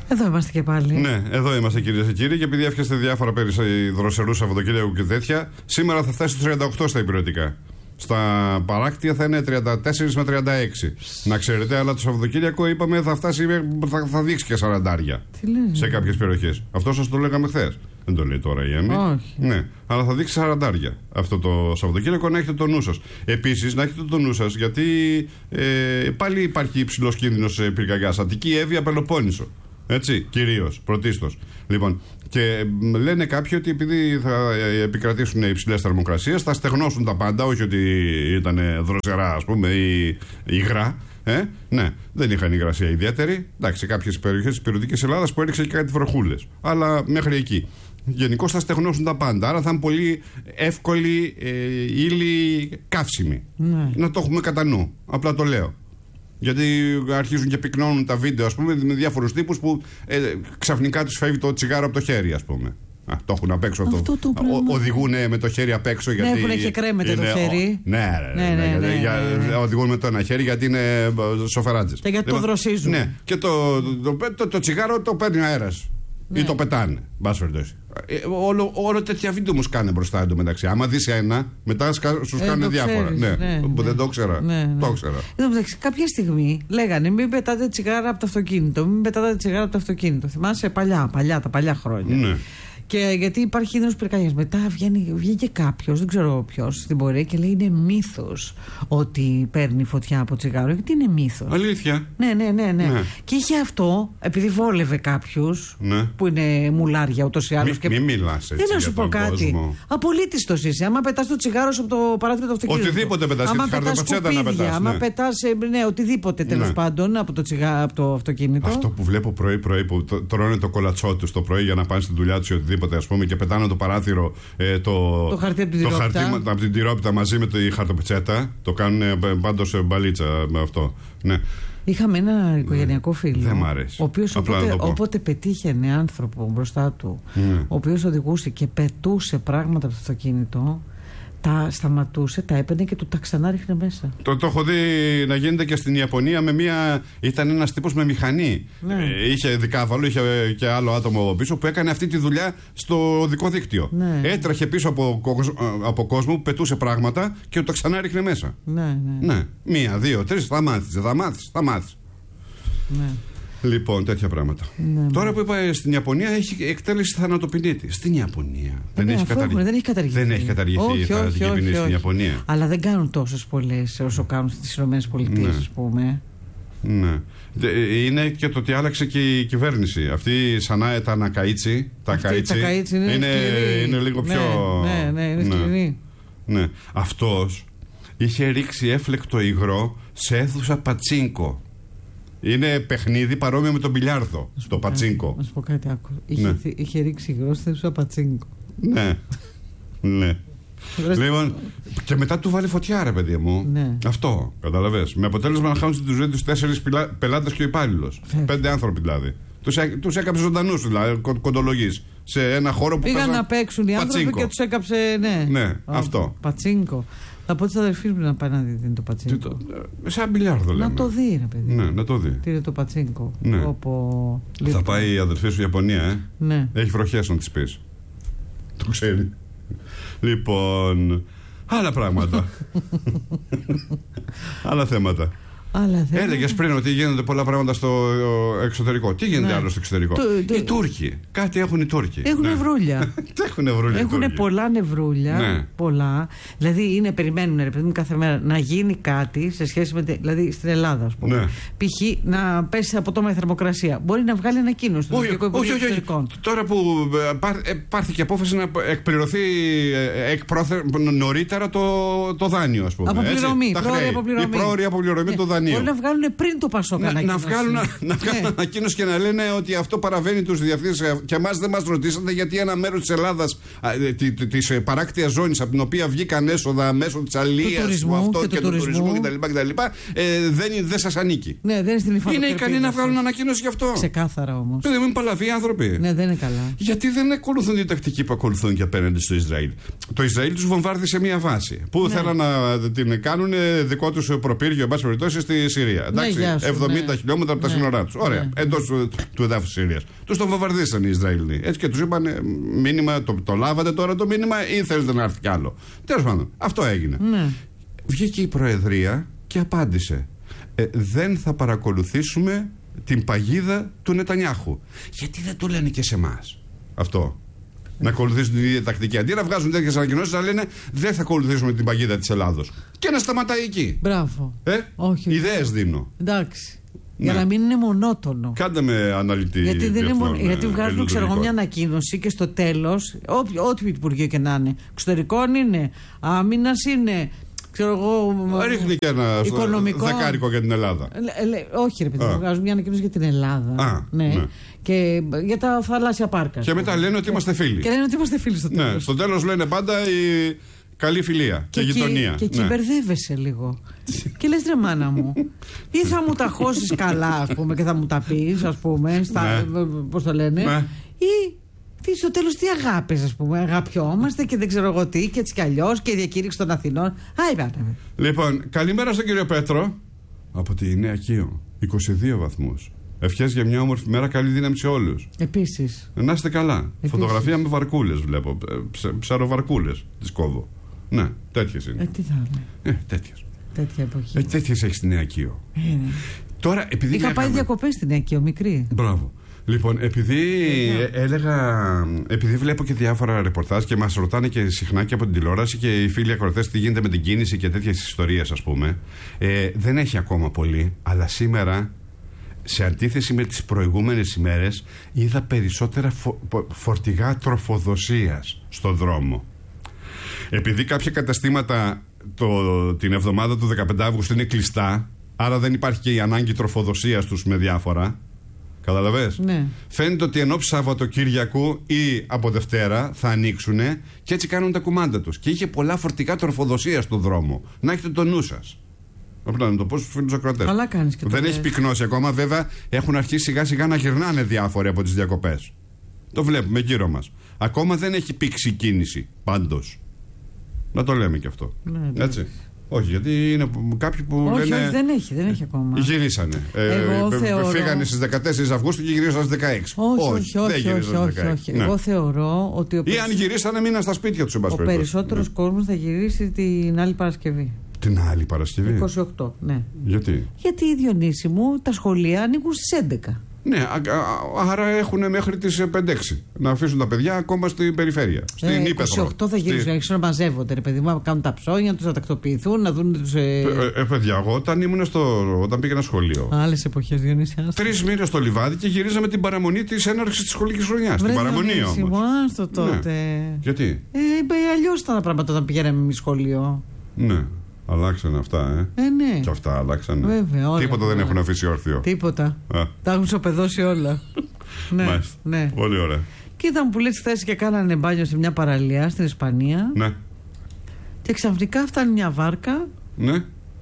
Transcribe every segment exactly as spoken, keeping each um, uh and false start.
Εδώ είμαστε και πάλι. Ναι, εδώ είμαστε κυρίες και κύριοι. Και επειδή έφτιαξε διάφορα περί δροσερού Σαββατοκύριακου και τέτοια, σήμερα θα φτάσει στο τριάντα οκτώ στα υπηρετικά. Στα παράκτια θα είναι τριάντα τέσσερα με τριάντα έξι. Να ξέρετε, αλλά το Σαββατοκύριακο είπαμε θα φτάσει, θα, θα δείξει και σαραντάρια σε κάποιες περιοχές. Αυτό σας το λέγαμε χθες. Δεν το λέει τώρα η Έμι. Όχι. Ναι, αλλά θα δείξει σαραντάρια αυτό το Σαββατοκύριακο, να έχετε το νου σας. Επίσης, να έχετε το νου σας, γιατί ε, πάλι υπάρχει υψηλός κίνδυνος πυρκαγιάς. Αττική, Εύβοια, Πελοπόννησο. Έτσι, κυρίως, πρωτίστως. Λοιπόν, και λένε κάποιοι ότι επειδή θα επικρατήσουν υψηλές θερμοκρασίες, θα στεγνώσουν τα πάντα, όχι ότι ήταν δροσερά, ας πούμε, ή υγρά. Ε, ναι, δεν είχαν υγρασία ιδιαίτερη. Εντάξει, σε κάποιες περιοχές της υπηρετικής Ελλάδας που έριξε και κάτι βροχούλες. Αλλά μέχρι εκεί. Γενικώς θα στεγνώσουν τα πάντα. Άρα θα είναι πολύ εύκολη ε, ύλη καύσιμη. Ναι. Να το έχουμε κατά νου. Απλά το λέω. Γιατί αρχίζουν και πυκνώνουν τα βίντεο, ας πούμε, με διάφορους τύπους που ε, ξαφνικά τους φεύγει το τσιγάρο από το χέρι, ας πούμε. Α, το έχουν απ' έξω αυτό. αυτό το Οδηγούν με το χέρι απ' έξω. Γιατί ναι, έχουν και κρέμεται είναι, το χέρι. Ο, ναι, ναι, ναι, ναι, ναι, ναι, για, ναι, ναι. Οδηγούν με το ένα χέρι γιατί είναι σοφεράτζες. Και γιατί λοιπόν, το δροσίζουν. Ναι, και το, το, το, το, το τσιγάρο το παίρνει αέρας. Ναι. Ή το πετάνε. Μπας περιπτώσει. Ε, όλο, όλο τέτοια βίντεο μου σκάνε μπροστά εντωμεταξύ. Άμα δεις ένα, μετά σου σκάνε ε, διάφορα. Ξέρεις, ναι. Ναι, ναι. Δεν το Ναι, ήξερα. ναι. Το ήξερα. Εντάξει, κάποια στιγμή λέγανε μην πετάτε τσιγάρα από το αυτοκίνητο. Μην πετάτε τσιγάρα από το αυτοκίνητο. Θυμάσαι παλιά, παλιά, τα παλιά χρόνια. Ναι. Και γιατί υπάρχει κίνδυνος πυρκαγιάς. Μετά βγαίνει, βγήκε κάποιος, δεν ξέρω ποιος, στην πορεία και λέει είναι μύθος ότι παίρνει φωτιά από τσιγάρο. Γιατί είναι μύθος. Αλήθεια. Ναι, ναι, ναι, ναι. ναι. Και είχε αυτό, επειδή βόλευε κάποιους ναι. που είναι μουλάρια ούτως ή άλλως. Μην και... μη μιλάς έτσι. Δεν να σου πω κάτι. Απολύτιστος είσαι. Άμα πετάς το τσιγάρο σου από το παράθυρο του αυτοκίνητου. Οτιδήποτε πετάς. Άμα πετάς σκουπίδια, άμα πετάς ναι, οτιδήποτε τέλος ναι. πάντων από το, τσιγά, από το αυτοκίνητο. Αυτό που βλέπω πρωί-πρωί που τρώνε το κολατσό τους το πρωί για να πάνε στην δουλειά τους ή οτιδήποτε, ας πούμε, και πετάνε το παράθυρο ε, το, το χαρτί από την το τυρόπιτα. Χαρτί, από την τυρόπιτα μαζί με τη χαρτοπετσέτα. Το κάνουν πάντως μπαλίτσα με αυτό. Ναι. Είχαμε ένα οικογενειακό φίλο. Δεν μ' αρέσει. Ο οποίος όποτε, όποτε πετύχαινε άνθρωπο μπροστά του, mm. ο οποίος οδηγούσε και πετούσε πράγματα από το αυτοκίνητο, τα σταματούσε, τα έπαιρνε και του τα ξανά ρίχνε μέσα. Το, το έχω δει να γίνεται και στην Ιαπωνία με μία. Ήταν ένας τύπος με μηχανή. Ναι. Ε, είχε δικάβαλο, είχε και άλλο άτομο πίσω που έκανε αυτή τη δουλειά στο οδικό δίκτυο. Ναι. Έτρεχε πίσω από, από κόσμο που πετούσε πράγματα και του τα ξανά ρίχνε μέσα. Ναι, ναι. ναι. Μία, δύο, τρεις, θα μάθεις, θα μάθεις, θα μάθεις. Ναι. Λοιπόν, τέτοια πράγματα. Ναι, τώρα που είπα στην Ιαπωνία έχει εκτέλεση θανατοποινήτη. Στην Ιαπωνία. Ε, δεν, ναι, έχει καταργηθεί. δεν έχει καταργηθεί. Δεν έχει καταργηθεί όχι, η θανατική ποινή στην Ιαπωνία. Αλλά δεν κάνουν τόσες πολλές όσο κάνουν στις ΗΠΑ, ναι. ας πούμε. Ναι. Είναι και το ότι άλλαξε και η κυβέρνηση. Αυτή η Σανάε τα Νακαΐτσι, τα Καΐτσι, είναι, είναι, είναι λίγο πιο. Ναι, ναι, είναι σκληρή. Ναι. Ναι. Αυτός είχε ρίξει έφλεκτο υγρό σε αίθουσα πατσίνκο. Είναι παιχνίδι παρόμοιο με τον μπιλιάρδο, το πατσίνκο. Να σου πω κάτι, άκου. Είχε, ναι. είχε ρίξει υγρό στη αίθουσα πατσίνκο. Ναι. Ναι. Λοιπόν, και μετά του βάλει φωτιά, ρε παιδί μου. Ναι. Αυτό, καταλαβες. Με αποτέλεσμα να χάνουν τη ζωή τους τέσσερις πελάτες και ο υπάλληλος. Πέντε άνθρωποι δηλαδή. Τους, τους έκαψε ζωντανούς, δηλαδή, κο, κοντολογής. Σε ένα χώρο που πήγαν να παίξουν οι άνθρωποι πατσίνκο. Και τους έκαψε, ναι. Ναι, oh, αυτό. Πατσίνκο. Θα πω της αδερφής μου να πάει να δει το πατσίνκο. Σαν μπιλιάρδο λέμε. Να το δει, ρε παιδί. Ναι, να το δει. Τι είναι το πατσίνκο. Ναι. Όπου... Θα πάει η αδερφή σου Ιαπωνία, ε. Ναι. Έχει βροχές να της πεις. Το ξέρει. Λοιπόν, άλλα πράγματα. Άλλα θέματα. Έλεγες πριν ότι γίνονται πολλά πράγματα στο εξωτερικό. Τι γίνεται ναι. άλλο στο εξωτερικό? Το, το... Οι Τούρκοι. Κάτι έχουν οι Τούρκοι. Έχουν ναι. νευρούλια. έχουν νευρούλια. Έχουν πολλά νευρούλια. Ναι. Πολλά. Δηλαδή είναι, περιμένουν ρε παιδί μου κάθε μέρα να γίνει κάτι σε σχέση με. Δηλαδή στην Ελλάδα, ας πούμε. Ναι. Π.χ. να πέσει από το με θερμοκρασία. Μπορεί να βγάλει ανακοίνωση στο Υπουργικό Υπουργείο Εξωτερικών. Τώρα που πάρθηκε απόφαση να εκπληρωθεί εκπρόθε... νωρίτερα το, το δάνειο, ας πούμε. Αποπληρωμή. Η πρόωρη αποπληρωμή του δανείου. Μπορεί να βγάλουν πριν το Πασόκ ανακοίνωση. Να βγάλουν, να, να βγάλουν ναι. ανακοίνωση και να λένε ότι αυτό παραβαίνει τους διευθύνσεις. Και εμάς δεν μας ρωτήσατε γιατί ένα μέρος της Ελλάδας, της παράκτιας ζώνης, από την οποία βγήκαν έσοδα μέσω της αλίας του αυτό και, και του τουρισμού κτλ. Ε, δεν, δεν σας ανήκει. Ναι, δεν είναι, είναι ικανοί να βγάλουν ανακοίνωση γι' αυτό. Ξεκάθαρα όμως. Δεν είναι παλαβοί άνθρωποι. Ναι, δεν είναι καλά. Γιατί δεν ακολουθούν την τακτική που ακολουθούν και απέναντι στο Ισραήλ. Το Ισραήλ τους βομβάρδισε μια βάση που ναι. θέλαν να την κάνουν δικό τους προπύργιο, εν πάση περιπτώσει, στη Συρία. Εντάξει, ναι, σου, εβδομήντα ναι. χιλιόμετρα από τα ναι. σύνορά του. Ωραία, ναι. Εντός του, του εδάφου τη Συρίας. Του τον βομβαρδίσαν οι Ισραηλοί. Έτσι και του είπαν μήνυμα, το, το λάβατε τώρα το μήνυμα ή θέλετε να έρθει κι άλλο. Τέλος πάντων, αυτό έγινε. Ναι. Βγήκε η Προεδρία και απάντησε. Ε, δεν θα παρακολουθήσουμε την παγίδα του Νετανιάχου. Γιατί δεν το λένε και σε εμάς αυτό? Να ακολουθήσουν την ίδια τακτική. Αντί να βγάζουν τέτοιες ανακοινώσεις, να λένε δεν θα ακολουθήσουμε την παγίδα της Ελλάδος. Και να σταματάει εκεί. Μπράβο. Ε? Όχι. Ιδέες δίνω. Εντάξει. Ναι. Για να μην είναι μονότονο. Κάντε με αναλυτή. Γιατί, δεν είναι μον... Γιατί βγάζουν ξέρω, μια ελληνικό. ανακοίνωση και στο τέλος, ό,τι Υπουργείο και να είναι, εξωτερικών είναι, άμυνας είναι. Ξέρω εγώ, ρίχνει και ένα οικονομικό δεκάρικο για την Ελλάδα. Ε, λέ, όχι, ρε παιδί, βγάζουν μια ανακοίνωση για την Ελλάδα. Α, ναι. Ναι. Και για τα θαλάσσια πάρκα. Και μετά λένε ότι και, είμαστε φίλοι. Και λένε ότι είμαστε φίλοι στο τέλος. Ναι, στο τέλος λένε πάντα η καλή φιλία και, και γειτονία. Και εκεί ναι. μπερδεύεσαι λίγο. Και λες ρε μάνα μου, ή θα μου τα χώσεις καλά, ας πούμε, και θα μου τα πεις, ας πούμε, στα, ναι. πώς το λένε, ναι. ή. Τι στο τέλος τι αγάπες, ας πούμε, αγαπιόμαστε και δεν ξέρω εγώ τι, και έτσι κι αλλιώς και η διακήρυξη των Αθηνών. Άι, πάτε. Λοιπόν, καλημέρα στον κύριο Πέτρο από τη Νέα Κείο. είκοσι δύο βαθμούς. Ευχές για μια όμορφη μέρα, καλή δύναμη σε όλους. Επίσης. Να είστε καλά. Επίσης. Φωτογραφία με βαρκούλες βλέπω. Ψ, ψαροβαρκούλες τις κόβω. Ναι, τέτοιες είναι. Ε, τι θα είναι. Ε, τέτοιες. Τέτοια εποχή. Ε, τέτοιες έχει στη Νέα Κείο. Ε, ναι. Τώρα, επειδή είχα πάει διακοπές στη Νέα Κείο, μικρή. Μπράβο. Λοιπόν, επειδή ε, έλεγα, επειδή βλέπω και διάφορα ρεπορτάζ και μας ρωτάνε και συχνά και από την τηλεόραση και οι φίλοι ακροατές τι γίνεται με την κίνηση και τέτοιες ιστορίες, ας πούμε, ε, δεν έχει ακόμα πολύ, αλλά σήμερα, σε αντίθεση με τις προηγούμενες ημέρες, είδα περισσότερα φο, φορτηγά τροφοδοσίας στον δρόμο. Επειδή κάποια καταστήματα το, την εβδομάδα του δεκαπέντε Αυγούστου είναι κλειστά, άρα δεν υπάρχει και η ανάγκη τροφοδοσίας τους με διάφορα. Καταλαβες? Ναι. Φαίνεται ότι ενώ Σαββατοκύριακου ή από Δευτέρα θα ανοίξουν και έτσι κάνουν τα κουμάντα τους. Και είχε πολλά φορτικά τροφοδοσία στον δρόμο. Να έχετε το νου σας. Απλά να το πω στους φίλους ακροατές. Καλά κάνεις και το Δεν έχει πυκνώσει ακόμα, βέβαια. Έχουν αρχίσει σιγά σιγά να γυρνάνε διάφοροι από τις διακοπές. Το βλέπουμε γύρω μας. Ακόμα δεν έχει πήξει η κίνηση. Πάντως. Να το λέμε και αυτό. Ναι, έτσι. Όχι, γιατί είναι κάποιοι που όχι, λένε. Όχι, δεν έχει, δεν έχει ακόμα. Γυρίσανε. Εγώ ε, θεωρώ... Φύγανε στις δεκατέσσερις Αυγούστου και γυρίσαν στις δεκαέξι. Όχι, όχι, όχι. όχι, όχι, όχι. Ναι. Εγώ θεωρώ ότι. Ο ή αν γυρίσανε, μείναν στα σπίτια τους. Ο περισσότερος ναι. κόσμος θα γυρίσει την άλλη Παρασκευή. Την άλλη Παρασκευή. είκοσι οκτώ, ναι. Γιατί? Γιατί οι Διονύση μου τα σχολεία ανοίγουν στις έντεκα. Ναι, α, α, άρα έχουν μέχρι τις πέντε έξι να αφήσουν τα παιδιά ακόμα στην περιφέρεια. Στην ε, Ήπεθρο. είκοσι οκτώ θα γυρίσουν, στη... να μαζεύονται, ρε παιδί μου, να κάνουν τα ψώνια, να τους τακτοποιηθούν, να δουν τους. Ε... Ε, ε, παιδιά, εγώ όταν ήμουν στο. Όταν πήγαινα σχολείο. Άλλες εποχές, Διονύση. Τρεις μήνες στο Λιβάδι και γυρίζαμε την παραμονή της έναρξης της σχολικής χρονιάς. Την παραμονή όμως. Άστο τότε. Ναι. Γιατί? Ε, αλλιώς ήταν τα πράγματα όταν πηγαίναμε εμείς σχολείο. Ναι. Αλλάξανε αυτά, ε. ε ναι. Και αυτά αλλάξανε. Βέβαια, όλα. Τίποτα δεν έχουν αφήσει όρθιο. Τίποτα. Α. Τα έχουν σοπεδώσει όλα. ναι, ναι. Πολύ ωραία. Και ήταν που λες χθες και κάνανε μπάνιο σε μια παραλία στην Ισπανία. Ναι. Και ξαφνικά φτάνει μια βάρκα. Ναι.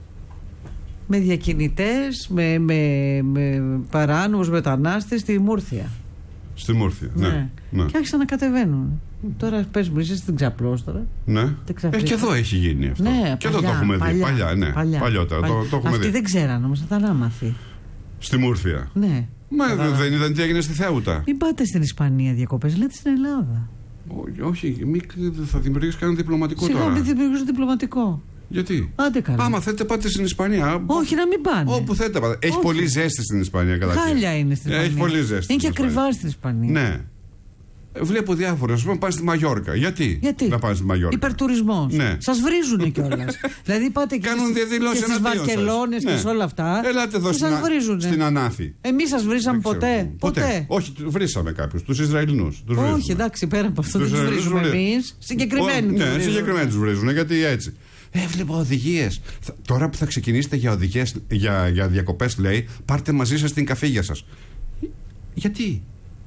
Με διακινητές, με, με, με παράνομους μετανάστες στη Μούρθια. Στη Μούρθια, ναι. ναι. ναι. Και άρχισαν να κατεβαίνουν. Τώρα πες μου, είσαι στην Ξαπλώς τώρα. Ναι. Ε, και εδώ έχει γίνει αυτό. Ναι, και παλιά, εδώ το έχουμε παλιά, δει. Παλιά, ναι. Παλιά, Παλιότερα. παλιά. Το, το έχουμε Αυτοί δει. δεν ξέραν όμως, θα τα μάθει. Στη Μούρθια. Ναι. Μα δεν, δεν είδαν τι έγινε στη Θέουτα. Μην πάτε στην Ισπανία διακοπές, λέτε στην Ελλάδα. Ό, όχι, μη, θα δημιουργήσει κανένα διπλωματικό Σιγά, τώρα. Σιγά, μην δημιουργήσει διπλωματικό. Γιατί? Άντε καλά. Άμα θέλετε πάτε στην Ισπανία. Όχι, να μην πάνε. Όπου θέλετε πάτε. Έχει όχι. Πολύ ζέστη στην Ισπανία κατά χάλια είναι στην Ισπανία. Έχει πολύ ζέστη. Είναι και ακριβά στην Ισπανία. Ναι. Βλέπω διάφορα. Α πούμε πάνε στη Μαγιόρκα. Γιατί? Γιατί? Να πάνε στη Μαγιόρκα. Υπερτουρισμός. Ναι. Σας βρίζουνε κιόλας. Δηλαδή πάτε και στις Βαρκελόνες και σε όλα αυτά. Ελάτε εδώ στην, στην Ανάθη. Εμείς σας βρίσαμε ποτέ. ποτέ. Όχι, βρίσαμε κάποιους. Τους Ισραηλινούς. Όχι, εντάξει, πέρα από αυτό δεν τους βρίζουμε εμείς. Συγκεκριμένοι τους βρίζουν. Ναι, συγκεκριμένοι τους βρίζουν. Γιατί έτσι. Έβλεπα οδηγίες. Τώρα που θα ξεκινήσετε για οδηγίες, για, για διακοπές, λέει, πάρτε μαζί σας την καφίγια σας. Γιατί?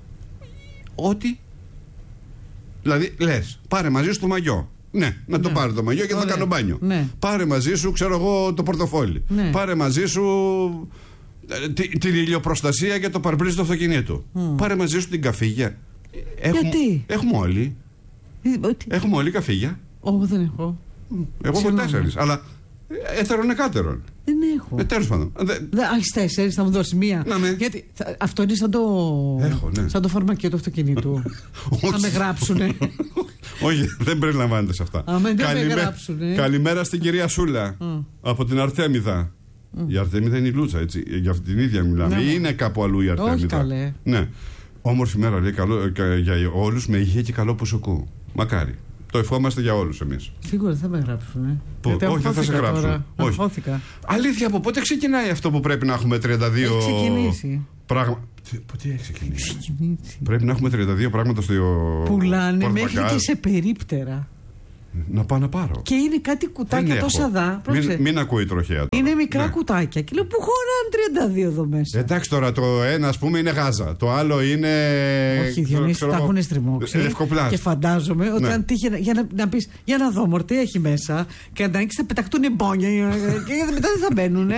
Ότι. Δηλαδή, λες, πάρε μαζί σου το μαγιό. Ναι, να ναι. το πάρω το μαγιό και θα κάνω μπάνιο. Ναι. Πάρε μαζί σου, ξέρω εγώ, το πορτοφόλι. Ναι. Πάρε μαζί σου την, την ηλιοπροστασία και το παρμπρίζ του αυτοκινήτου. Mm. Πάρε μαζί σου την καφίγια. Έχουμε, γιατί? Έχουμε όλοι. Ότι... Έχουμε όλοι καφίγια. Όχι, δεν έχω. Εγώ έχω τέσσερις. Αλλά Έτερον εκάτερον. Δεν έχω. Ε, τέλος πάντων. Έχει τέσσερις, θα μου δώσει μία. Να, ναι. Γιατί θα, αυτό είναι σαν το, έχω, ναι. σαν το φαρμακείο του αυτοκινήτου. Θα με γράψουνε. Όχι, δεν περιλαμβάνεται σε αυτά. Α, με Καλημέ... γράψουνε. Καλημέρα στην κυρία Σούλα. Mm. Από την Αρτέμιδα. Mm. Η Αρτέμιδα είναι η Λούτσα, έτσι. Για αυτή την ίδια μιλάμε. Ναι, ή είναι κάπου αλλού η Αρτέμιδα? Όχι, καλέ. Ναι. Όμορφη μέρα, λέει, καλό, για όλους, με υγεία και καλό ποσοκού. Μακάρι. Το ευχόμαστε για όλους εμείς. Σίγουρα δεν θα με γράψουν. Ε. Όχι, δεν θα σε γράψουν. Όχι. Αλήθεια, από πότε ξεκινάει αυτό που πρέπει να έχουμε τριάντα δύο. Έχει ξεκινήσει. Πράγμα... Πότε έχει ξεκινήσει. Πρέπει να έχουμε τριάντα δύο πράγματα στο. Πουλάνε μέχρι και σε περίπτερα. Να πάω να πάρω. Και είναι κάτι κουτάκια τόσα δά. Μην, μην ακούει τροχέα τώρα. Είναι μικρά ναι. κουτάκια. Και λέω που χωράνε τριάντα δύο εδώ μέσα. Εντάξει τώρα, το ένα ας πούμε είναι γάζα. Το άλλο είναι. Όχι, Διονύση, τα έχουν στριμώξει. Λευκοπλάσ. Και φαντάζομαι ότι ναι. αν τύχει για να, να πει για να δω μωρ τι έχει μέσα. Και αν ανοίξει θα πεταχτούν μπόνια. Και μετά δεν θα μπαίνουν.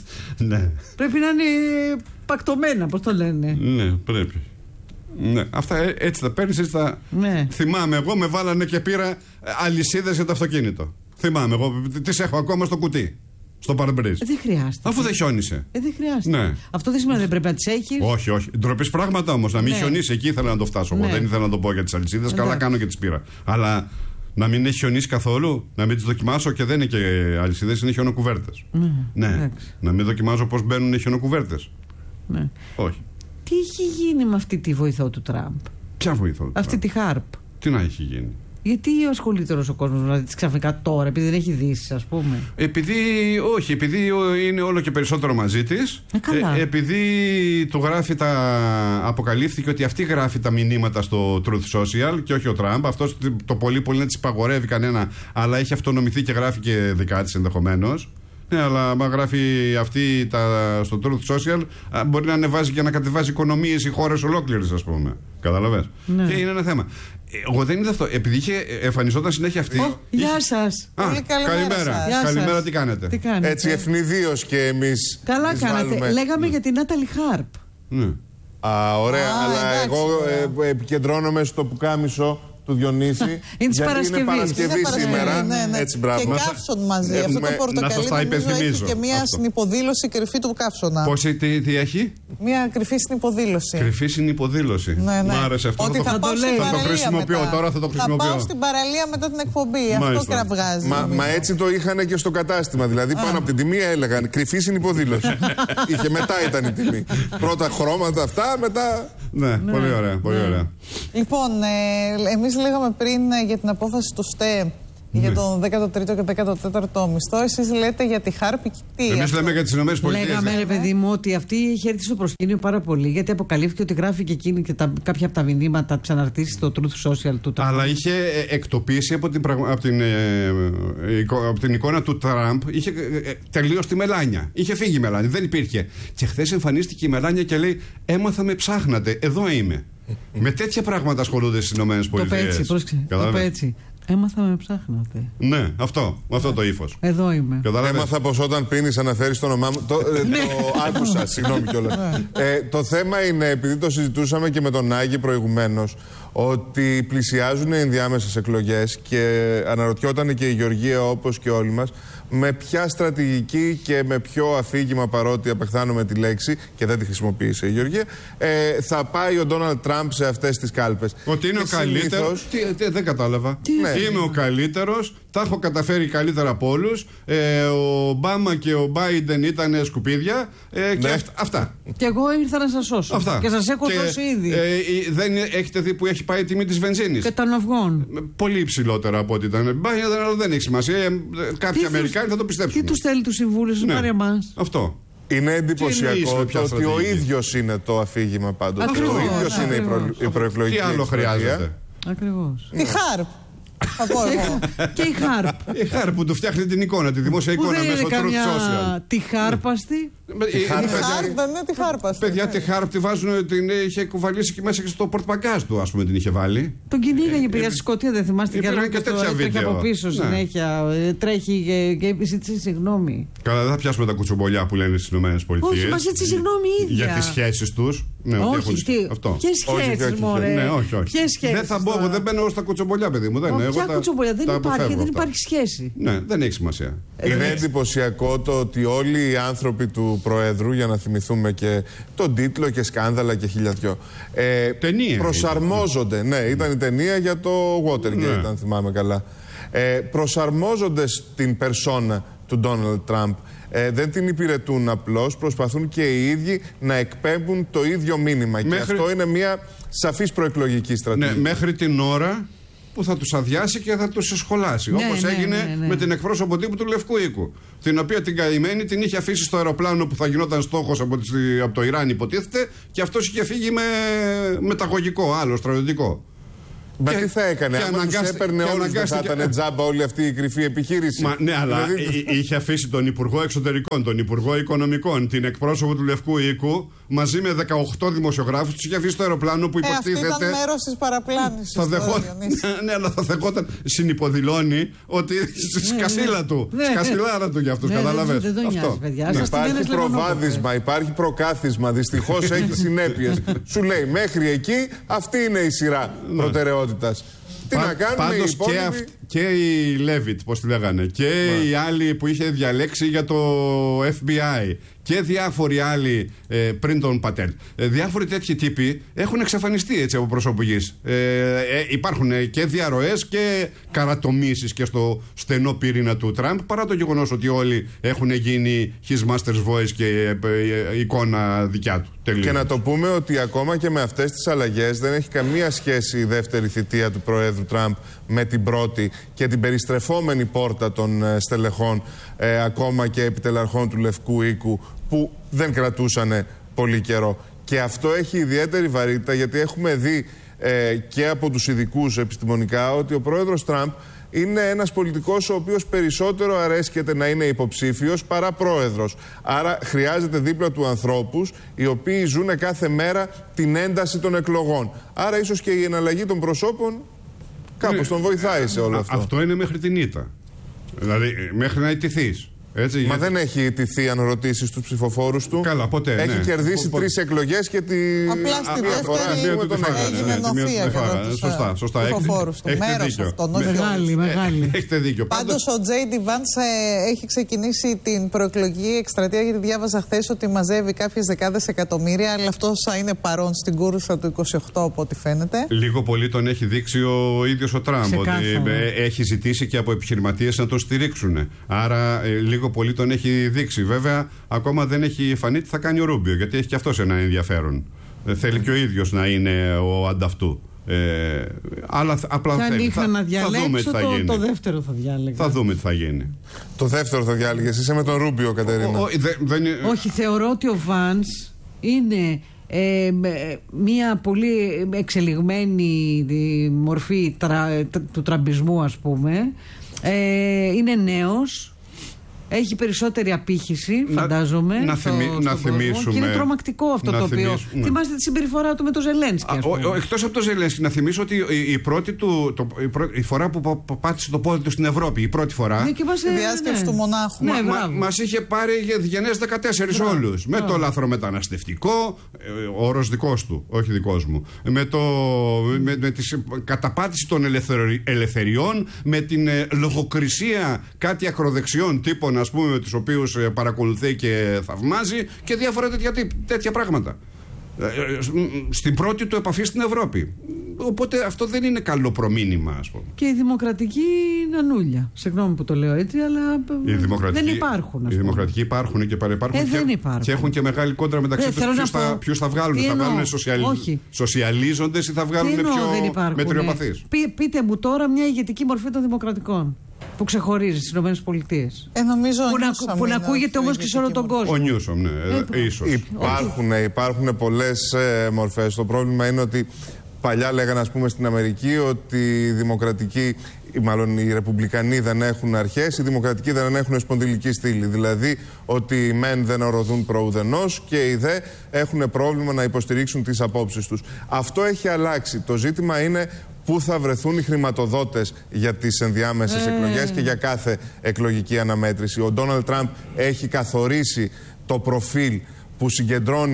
Ναι. Πρέπει να είναι πακτωμένα, πώς το λένε. Ναι, πρέπει. Ναι, αυτά έτσι τα παίρνεις, έτσι τα. Ναι. Θυμάμαι, εγώ με βάλανε και πήρα αλυσίδες για το αυτοκίνητο. Θυμάμαι, εγώ τις έχω ακόμα στο κουτί. Στο παρμπρίζ. Δεν χρειάζεται. Αφού δεν χιόνισε. Ε, δεν χρειάζεται. Ναι. Αυτό δεν σημαίνει ότι δεν πρέπει να τις έχεις. Όχι, όχι. Ντροπής πράγματα όμως. Να μην ναι. χιονίσει, εκεί ήθελα να το φτάσω. Ναι. Εγώ δεν ήθελα να το πω για τις αλυσίδες. Καλά κάνω και τις πήρα. Αλλά να μην έχει χιονίσει καθόλου, να μην τις δοκιμάσω και δεν είναι και αλυσίδες, είναι χιονοκουβέρτες. Ναι. ναι. Να μην δοκιμάζω πώς μπαίνουν οι χιονοκουβέρτες. Ναι. Όχι. Τι έχει γίνει με αυτή τη βοηθό του Τραμπ? Ποια βοηθό του Αυτή Τραμπ? τη Χάρπ. Τι να έχει γίνει? Γιατί ασχολείται όλος ο κόσμος να δει ξαφνικά τώρα, επειδή δεν έχει ειδήσεις, ας πούμε? Επειδή, όχι, επειδή είναι όλο και περισσότερο μαζί της. Ε, καλά. Ε, επειδή του γράφει τα. Αποκαλύφθηκε ότι αυτή γράφει τα μηνύματα στο Truth Social και όχι ο Τραμπ. Αυτό το πολύ πολύ να της παγορεύει κανένα, αλλά έχει αυτονομηθεί και γράφει και δικά της ενδεχομένως. Ναι, αλλά άμα γράφει αυτή τα, στο Truth Social, μπορεί να ανεβάζει και να κατεβάζει οικονομίες ή χώρες ολόκληρες, ας πούμε. Καταλαβες. Ναι. Και είναι ένα θέμα. Εγώ δεν είδα αυτό. Επειδή είχε εμφανιζόταν συνέχεια αυτή. Oh, είχε... Γεια σας. Α, πολύ καλημέρα. Σας. Καλημέρα, τι κάνετε? Τι κάνετε? Έτσι ευνηδίως και εμείς. Καλά κάνατε. Βάλουμε... Λέγαμε ναι. για την Νάταλι Χάρπ. Ναι. Α, ωραία, Α, αλλά εντάξει, εγώ ωραία. Ε, επικεντρώνομαι στο πουκάμισο του Διονύση. Είναι της Παρασκευής. Είναι Παρασκευή σήμερα. Ναι, ναι. Έτσι, μπράβο. Και καύσον μαζί. Ε, Αυτό το πορτοκαλί έχει και μία συνυποδήλωση κρυφή του καύσωνα. Πώς, τι, τι έχει? Μία κρυφή συνυποδήλωση. Κρυφή συνυποδήλωση. Ναι, ναι. Μ' άρεσε αυτό. Ότι θα, θα, το, πάω θα το χρησιμοποιώ μετά. Τώρα, θα το χρησιμοποιώ. Θα πάω στην παραλία μετά την εκπομπή. Μάλιστα. Αυτό κραυγάζει. Μα, μα έτσι το είχαν και στο κατάστημα. Δηλαδή πάνω από την τιμή έλεγαν κρυφή συνυποδήλωση. Είχε μετά ήταν η τιμή. Πρώτα χρώματα αυτά, μετά. Ναι, πολύ ωραία. Λοιπόν, εμείς λέγαμε πριν για την απόφαση του ΣΤΕ ναι. για τον δέκατο τρίτο και δέκατο τέταρτο μισθό. Εσείς λέτε για τη Χάρπ. Εμείς λέμε για τις ΗΠΑ. Λέγαμε, ρε παιδί μου, ότι αυτή έχει έρθει στο προσκήνιο πάρα πολύ. Γιατί αποκαλύφθηκε ότι γράφει και εκείνη και τα, κάποια από τα μηνύματα, τις αναρτήσεις στο Truth Social του Τραμπ. Αλλά είχε εκτοπίσει από την, από την, ε, από την εικόνα του Τραμπ. Είχε ε, τελείως τη Μελάνια. Είχε φύγει η Μελάνια. Δεν υπήρχε. Και χθες εμφανίστηκε η Μελάνια και λέει: έμαθα με ψάχνατε. Εδώ είμαι. Με τέτοια πράγματα ασχολούνται στις ΗΠΑ. Το πέτσι, πρόσεξε. Το πέτσι. Έμαθα με ψάχνατε. Ναι, αυτό. Με αυτό το ύφος. Εδώ είμαι. Καταλάβες. Έμαθα πως όταν πίνεις αναφέρεις το όνομά μου. Το, ε, το άκουσα, συγγνώμη κιόλας. ε, το θέμα είναι, επειδή το συζητούσαμε και με τον Άγη προηγουμένως, ότι πλησιάζουν οι ενδιάμεσες εκλογές και αναρωτιόταν και η Γεωργία όπως και όλοι μας με ποια στρατηγική και με ποιο αφήγημα, παρότι απεχθάνομαι τη λέξη και δεν τη χρησιμοποίησε η Γεωργία, ε, θα πάει ο Ντόναλντ Τραμπ σε αυτές τις κάλπες. Ότι είναι και ο καλύτερος. Τι, τι, δεν κατάλαβα. Τι, ναι. Είμαι ο καλύτερος. Τα έχω καταφέρει καλύτερα από όλους. Ε, ο Ομπάμα και ο Μπάιντεν ήταν σκουπίδια. Ε, και ναι. αυ, αυτά. Και εγώ ήρθα να σας σώσω. Αυτά. Και σας έχω δώσει ήδη. Ε, δεν έχετε δει που έχει πάει η τιμή της βενζίνης? Και των αυγών. Πολύ υψηλότερα από ό,τι ήταν. Μπάιντεν, αλλά δεν έχει σημασία. Ε, κάποιοι Αμερικάνοι θα το πιστέψουν. Τι τους θέλει του συμβούλου, ναι. πάρει εμάς. Αυτό. Είναι εντυπωσιακό το ότι ο ίδιος είναι το αφήγημα πάντως. Ο ίδιος είναι η προεκλογική. Τι άλλο χρειάζεται? Ακριβώς. Τη Χάρπ. Θα πω εγώ. Και η Χάρπ. Η Χάρπ που του φτιάχνει την εικόνα, τη δημόσια εικόνα μέσω Truth Social. Τη Χάρπαστη. Η Χάρπ δεν είναι τη Χάρπαστη. Παιδιά, τη Χάρπ τη βάζουν, την είχε κουβαλήσει και μέσα και στο πορτμπαγκάζ του, ας πούμε, την είχε βάλει. Τον κυνήγαγε παιδιά στη Σκωτία, δεν θυμάστε? Υπήρχαν και τέτοια βίντεο. Από πίσω συνέχεια. Τρέχει και ζήτησε συγγνώμη. Καλά, δεν θα πιάσουμε τα κουτσομπολιά που λένε στις ΗΠΑ. Όχι, μα ζήτησε συγγνώμη ίδια. Για τις σχέσεις τους. Ναι, όχι, τι. Ποιες σχέσεις, μωρέ? Ναι, όχι, όχι. Ποιες σχέσεις? Δεν θα μπω, εγώ δεν μπαίνω στα κουτσομπολιά, παιδί μου. Δεν, εγώ κουτσομπολιά. Δεν υπάρχει, δεν υπάρχει σχέση. Ναι, δεν έχει σημασία. Είναι εντυπωσιακό το ότι όλοι οι άνθρωποι του Προέδρου, για να θυμηθούμε και τον τίτλο και σκάνδαλα και χίλια δυο, ε, ταινία προσαρμόζονται. Ήταν. Ναι, ήταν η ταινία για το Watergate, ναι. αν θυμάμαι καλά. Ε, προσαρμόζονται στην περσόνα του Ντόναλντ Τραμπ. Ε, δεν την υπηρετούν απλώς, προσπαθούν και οι ίδιοι να εκπέμπουν το ίδιο μήνυμα. Μέχρι... Και αυτό είναι μια σαφής προεκλογική στρατηγική. Ναι, μέχρι την ώρα που θα τους αδειάσει και θα τους σχολάσει. Ναι, όπως ναι, έγινε ναι, ναι. με την εκπρόσωπο τύπου του Λευκού Οίκου. Την οποία την καημένη την είχε αφήσει στο αεροπλάνο που θα γινόταν στόχος από, από το Ιράν, υποτίθεται, και αυτός είχε φύγει με μεταγωγικό, άλλο στρατιωτικό. Μα τι θα έκανε, άμα τους έπαιρνε όλους, δεν θα ήταν τζάμπα όλη αυτή η κρυφή επιχείρηση. Μα, ναι, αλλά δηλαδή... είχε αφήσει τον Υπουργό Εξωτερικών, τον Υπουργό Οικονομικών, την εκπρόσωπο του Λευκού Οίκου, μαζί με δεκαοκτώ δημοσιογράφους, τους είχε αφήσει στο αεροπλάνο που υποτίθεται. Ε, αυτό ήταν μέρος της παραπλάνησης. Θα δεχόταν, ναι, αλλά θα δεχόταν, συνυποδηλώνει ότι σκασίλα του, σκασιλάρα του για αυτούς, καταλαβαίνετε. Υπάρχει προβάδισμα, υπάρχει προκάθισμα, δυστυχώς έχει συνέπειες. Σου λέει μέχρι εκεί αυτή είναι η σειρά προτεραιότητα. Τι Πα, να κάνουμε, πάντως υπόλοιποι... και, αυ, και η Λέβιτ, πώς τη λέγανε, και Μα. οι άλλοι που είχε διαλέξει για το Εφ Μπι Άι και διάφοροι άλλοι ε, πριν τον Πατέλ. Ε, διάφοροι τέτοιοι τύποι έχουν εξαφανιστεί έτσι από πρόσωπο γης. Ε, ε, υπάρχουν και διαρροές και καρατομήσεις και στο στενό πυρήνα του Τραμπ, παρά το γεγονός ότι όλοι έχουν γίνει his master's voice και ε, ε, εικόνα δικιά του. Τελείως. Και να το πούμε ότι ακόμα και με αυτές τις αλλαγές δεν έχει καμία σχέση η δεύτερη θητεία του Προέδρου Τραμπ με την πρώτη και την περιστρεφόμενη πόρτα των ε, στελεχών ε, ακόμα και επιτελαρχών του Λευκού Οίκου που δεν κρατούσαν πολύ καιρό. Και αυτό έχει ιδιαίτερη βαρύτητα γιατί έχουμε δει ε, και από τους ειδικούς επιστημονικά ότι ο πρόεδρος Τραμπ είναι ένας πολιτικός ο οποίος περισσότερο αρέσκεται να είναι υποψήφιος παρά πρόεδρος. Άρα χρειάζεται δίπλα του ανθρώπους οι οποίοι ζουν κάθε μέρα την ένταση των εκλογών. Άρα ίσως και η εναλλαγή των προσώπων κάπως τον βοηθάει σε όλο αυτό. Αυτό είναι μέχρι την ήττα. Δηλαδή μέχρι να ιτηθείς. Έτσι, Μα γιατί... δεν έχει ιτηθεί αν ρωτήσεις τους ψηφοφόρους του. Καλά, ποτέ. Έχει ναι. κερδίσει Πο... τρεις εκλογές και τη. Απλά στην δεύτερη με τον έγινε νοθεία κατά τους σωστά, σωστά. ψηφοφόρους του. Μέρος αυτό. Μεγάλη, μεγάλη. Έχετε δίκιο. Πάντως ο Τζέι Ντι Vance έχει ξεκινήσει την προεκλογική εκστρατεία, γιατί διάβαζα χθες ότι μαζεύει κάποιες δεκάδες εκατομμύρια, αλλά αυτός θα είναι παρόν στην κούρσα του είκοσι οκτώ από ό,τι φαίνεται. Λίγο πολύ τον έχει δείξει ο ίδιος ο Τραμπ. Ότι έχει ζητήσει και από επιχειρηματίες να τον στηρίξουν. Άρα λίγο πολύ τον έχει δείξει. Βέβαια, ακόμα δεν έχει φανεί τι θα κάνει ο Ρούμπιο, γιατί έχει και αυτός ένα ενδιαφέρον. Ε, θέλει και ο ίδιος να είναι ο ανταυτού. Ε, αλλά απλά και αν θέλει. είχα θα, να διαλέξω, θα το, το δεύτερο θα διάλεγα. Θα δούμε τι θα γίνει. Το δεύτερο θα διάλεγες. Είσαι με τον Ρούμπιο, Κατερίνα. Ο, ο, δε, δεν... Όχι, θεωρώ ότι ο Βάνς είναι ε, μια πολύ εξελιγμένη μορφή τρα, του τραμπισμού, ας πούμε. Ε, είναι νέος. Έχει περισσότερη απήχηση, φαντάζομαι. Να, στο, θυμί, στο να θυμίσουμε. Και είναι τρομακτικό αυτό το οποίο. Ναι. Θυμάστε τη συμπεριφορά του με τον Ζελένσκι. Εκτός από τον Ζελένσκι, να θυμίσω ότι η, η πρώτη του. Το, η, πρώτη, η φορά που πάτησε το πόδι του στην Ευρώπη, η πρώτη φορά. Ναι, και μας, η διάσκεψη ναι. του μονάχου. Ναι, μα, μας είχε πάρει για γενές δεκατέσσερις όλους. Με το λαθρομεταναστευτικό, ο όρος δικός του, όχι δικός μου. Με, το, με, με τη καταπάτηση των ελευθερι, ελευθεριών, με την ε, λογοκρισία κάτι ακροδεξιών τύπων, ας πούμε, με τους οποίους παρακολουθεί και θαυμάζει και διάφορα τέτοια, τέτοια πράγματα. Στην πρώτη του επαφή στην Ευρώπη. Οπότε αυτό δεν είναι καλό προμήνυμα, ας πούμε. Και οι δημοκρατικοί νανούλια. Συγγνώμη που το λέω έτσι, αλλά δεν υπάρχουν. Οι δημοκρατικοί υπάρχουν και παρεπάρχουν. Ε, και, δεν υπάρχουν. Και έχουν και μεγάλη κόντρα μεταξύ τους. Ποιους θα, ποιους θα βγάλουν. Θα βγάλουν σοσιαλ... σοσιαλίζοντες ή θα βγάλουν πιο μετριοπαθείς. Πεί, πείτε μου τώρα μια ηγετική μορφή των δημοκρατικών που ξεχωρίζει στις ΗΠΑ. Ε, νομίζω που να, που να ακούγεται όμως και σε όλο τον κόσμο. Ο Νιούσομ, ναι, ε, ίσως. Υπάρχουν, υπάρχουν πολλές ε, μορφές. Το πρόβλημα είναι ότι παλιά λέγανε, ας πούμε, στην Αμερική ότι οι δημοκρατικοί, μάλλον οι ρεπουμπλικανοί δεν έχουν αρχές, οι δημοκρατικοί δεν έχουν σπονδυλική στήλη. Δηλαδή ότι οι μεν δεν ορωδούν προουδενός και οι δε έχουν πρόβλημα να υποστηρίξουν τις απόψεις τους. Αυτό έχει αλλάξει. Το ζήτημα είναι πού θα βρεθούν οι χρηματοδότες για τις ενδιάμεσες ε. εκλογές και για κάθε εκλογική αναμέτρηση. Ο Ντόναλντ Τραμπ έχει καθορίσει το προφίλ που συγκεντρώνει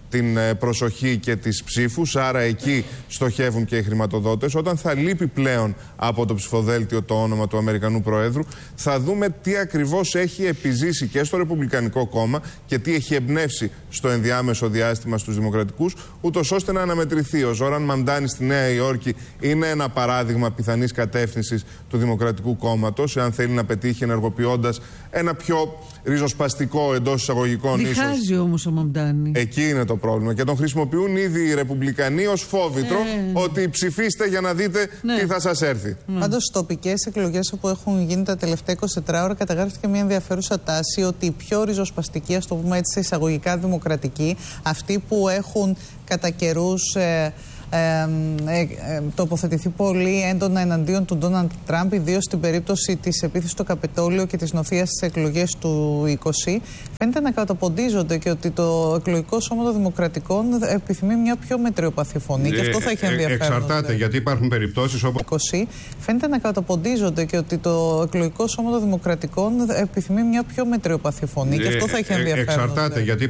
την προσοχή και τις ψήφους, άρα εκεί στοχεύουν και οι χρηματοδότες. Όταν θα λείπει πλέον από το ψηφοδέλτιο το όνομα του Αμερικανού Προέδρου, θα δούμε τι ακριβώς έχει επιζήσει και στο Ρεπουμπλικανικό Κόμμα και τι έχει εμπνεύσει στο ενδιάμεσο διάστημα στους Δημοκρατικούς, ούτως ώστε να αναμετρηθεί. Ο Ζόραν Μαμντάνη στη Νέα Υόρκη είναι ένα παράδειγμα πιθανής κατεύθυνσης του Δημοκρατικού Κόμματος, εάν θέλει να πετύχει ενεργοποιώντας ένα πιο ριζοσπαστικό εντός εισαγωγικών ίσως. Διχάζει όμως ο Μαμντάνη. Εκεί είναι το πρόβλημα. Και τον χρησιμοποιούν ήδη οι Ρεπουμπλικανοί ως φόβητρο ε, ότι ψηφίστε για να δείτε ναι. τι θα σας έρθει. Ναι. Πάντως, στις τοπικές εκλογές που έχουν γίνει τα τελευταία είκοσι τέσσερις ώρα, καταγράφηκε μια ενδιαφέρουσα τάση ότι οι πιο ριζοσπαστικοί, ας το πούμε έτσι, εισαγωγικά δημοκρατικοί, αυτοί που έχουν κατά καιρούς Ε, Ε, ε, ε, τοποθετηθεί πολύ έντονα εναντίον του Ντόναλντ Τραμπ, ιδίως στην περίπτωση της επίθεσης στο Καπιτόλιο και της νοθείας στις εκλογές του είκοσι, φαίνεται να καταποντίζονται και ότι το εκλογικό σώμα των Δημοκρατικών επιθυμεί μια πιο μετριοπαθή φωνή. Ε, και αυτό θα έχει ενδιαφέρον. Εξαρτάται, δηλαδή. Γιατί υπάρχουν περιπτώσεις όπου. είκοσι, φαίνεται να καταποντίζονται και ότι το εκλογικό σώμα των Δημοκρατικών επιθυμεί μια πιο μετριοπαθή φωνή. Ε, και αυτό θα έχει ενδιαφέρον. Εξαρτάται, δηλαδή. γιατί